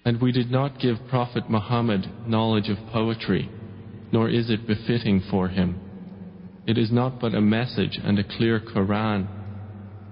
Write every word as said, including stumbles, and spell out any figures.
And we did not give Prophet Muhammad knowledge of poetry, nor is it befitting for him. It is not but a message and a clear Quran